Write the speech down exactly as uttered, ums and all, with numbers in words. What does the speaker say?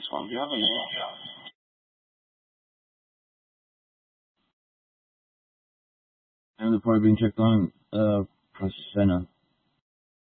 this one. Do you have a name? And before being checked on, uh, press Senna.